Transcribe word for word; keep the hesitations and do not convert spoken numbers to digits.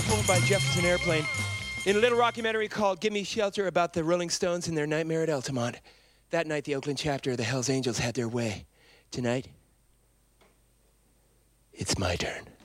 performed by Jefferson Airplane in a little rockumentary called Give Me Shelter about the Rolling Stones and their nightmare at Altamont. That night, the Oakland chapter of the Hells Angels had their way. Tonight, it's my turn.